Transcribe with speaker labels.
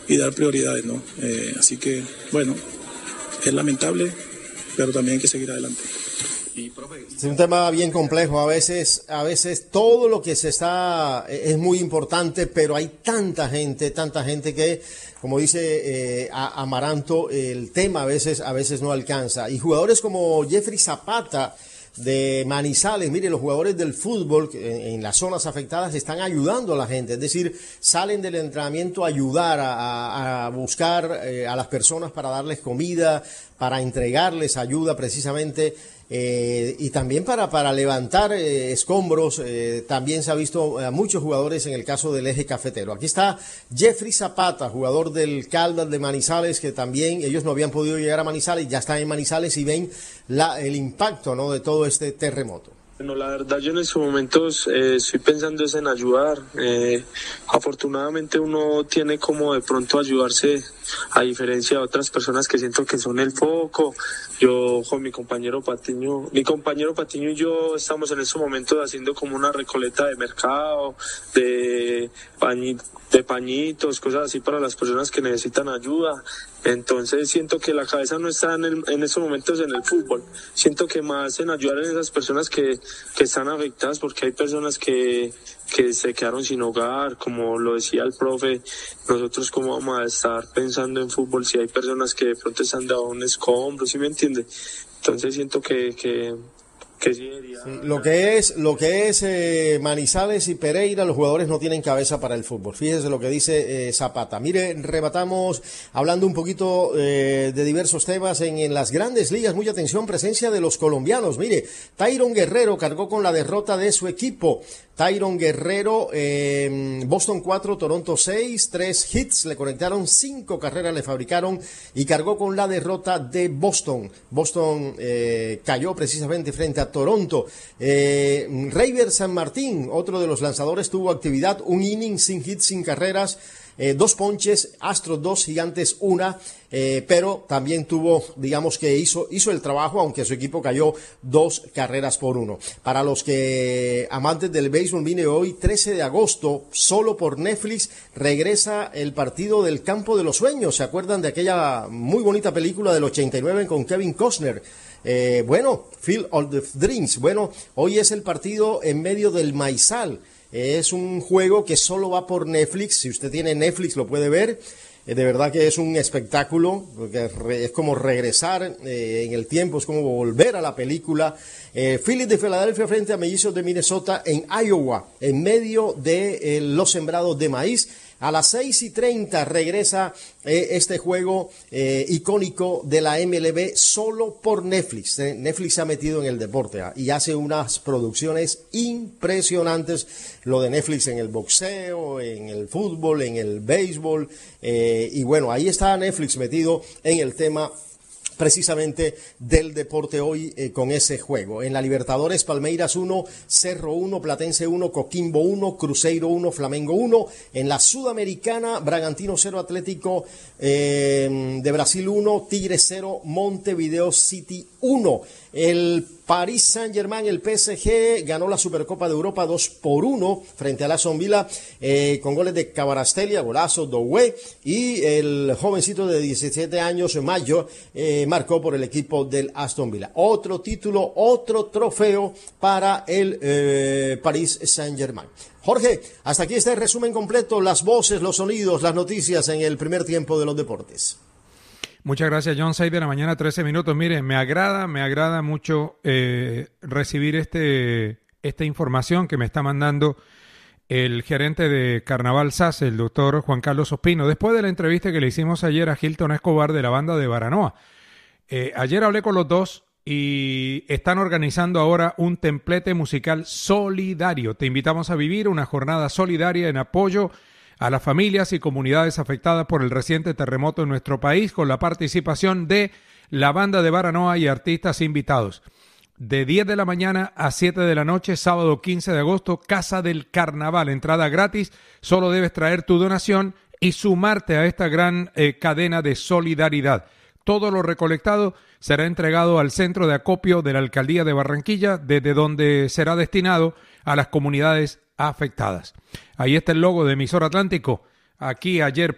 Speaker 1: dar prioridades, ¿no? Así que, bueno, es lamentable, pero también hay que seguir adelante.
Speaker 2: Es un tema bien complejo. A veces todo lo que se está es muy importante, pero hay tanta gente que, como dice Amaranto, el tema a veces no alcanza. Y jugadores como Jeffrey Zapata de Manizales, mire, los jugadores del fútbol en las zonas afectadas están ayudando a la gente, es decir, salen del entrenamiento a ayudar, a buscar a las personas para darles comida, para entregarles ayuda precisamente, y también para levantar escombros. También se ha visto a muchos jugadores en el caso del Eje Cafetero. Aquí está Jeffrey Zapata, jugador del Caldas de Manizales, que también ellos no habían podido llegar a Manizales, ya están en Manizales y ven el impacto, ¿no?, de todo este terremoto.
Speaker 3: Bueno, la verdad yo en estos momentos estoy pensando es en ayudar. Afortunadamente uno tiene como de pronto ayudarse, a diferencia de otras personas que siento que son el foco. Yo con mi compañero Patiño y yo estamos en estos momentos haciendo como una recolecta de mercado, de pañitos, cosas así para las personas que necesitan ayuda. Entonces siento que la cabeza no está en estos momentos en el fútbol, siento que más en ayudar a esas personas que están afectadas, porque hay personas que se quedaron sin hogar, como lo decía el profe. Nosotros cómo vamos a estar pensando en fútbol si hay personas que de pronto están debajo de un escombro, ¿sí me entiende? Entonces siento que sí debería...
Speaker 2: Sí, lo que es Manizales y Pereira, los jugadores no tienen cabeza para el fútbol. Fíjese lo que dice Zapata. Mire, rematamos hablando un poquito de diversos temas en las grandes ligas. Mucha atención, presencia de los colombianos. Mire, Tyron Guerrero cargó con la derrota de su equipo. Tyron Guerrero, Boston 4, Toronto 6, 3 hits, le conectaron 5 carreras, le fabricaron y cargó con la derrota de Boston. Boston cayó precisamente frente a Toronto. Reiber San Martín, otro de los lanzadores, tuvo actividad, un inning sin hits, sin carreras, 2 ponches, Astros 2, Gigantes 1, pero también tuvo, digamos que hizo el trabajo, aunque su equipo cayó 2 carreras por 1. Para los que amantes del béisbol, viene hoy 13 de agosto, solo por Netflix, regresa el partido del Campo de los Sueños. ¿Se acuerdan de aquella muy bonita película del 89 con Kevin Costner? Field of the Dreams. Bueno, hoy es el partido en medio del maizal. Es un juego que solo va por Netflix. Si usted tiene Netflix lo puede ver. De verdad que es un espectáculo, porque es como regresar en el tiempo, es como volver a la película. Phillies de Filadelfia frente a Mellizos de Minnesota en Iowa, en medio de los sembrados de maíz. A las 6:30 regresa este juego icónico de la MLB solo por Netflix. Netflix se ha metido en el deporte y hace unas producciones impresionantes. Lo de Netflix en el boxeo, en el fútbol, en el béisbol. Y bueno, ahí está Netflix metido en el tema precisamente del deporte hoy con ese juego. En la Libertadores, Palmeiras 1, Cerro 1, Platense 1, Coquimbo 1, Cruzeiro 1, Flamengo 1. En la Sudamericana, Bragantino 0, Atlético de Brasil 1, Tigre 0, Montevideo City 1. El Paris Saint-Germain, el PSG, ganó la Supercopa de Europa 2-1 frente al Aston Villa con goles de Kvaratskhelia, golazo, Doué, y el jovencito de 17 años, Mayo, marcó por el equipo del Aston Villa. Otro título, otro trofeo para el Paris Saint-Germain. Jorge, hasta aquí está el resumen completo, las voces, los sonidos, las noticias en el primer tiempo de los deportes.
Speaker 4: Muchas gracias, John. 6 de la mañana, 13 minutos. Mire, me agrada mucho recibir esta información que me está mandando el gerente de Carnaval SAS, el doctor Juan Carlos Ospino, después de la entrevista que le hicimos ayer a Hilton Escobar de la banda de Baranoa. Ayer hablé con los dos y están organizando ahora un templete musical solidario. Te invitamos a vivir una jornada solidaria en apoyo a las familias y comunidades afectadas por el reciente terremoto en nuestro país, con la participación de la banda de Baranoa y artistas invitados. De 10 de la mañana a 7 de la noche, sábado 15 de agosto, Casa del Carnaval, entrada gratis, solo debes traer tu donación y sumarte a esta gran cadena de solidaridad. Todo lo recolectado será entregado al centro de acopio de la Alcaldía de Barranquilla, desde donde será destinado a las comunidades afectadas. Ahí está el logo de Emisor Atlántico. Aquí ayer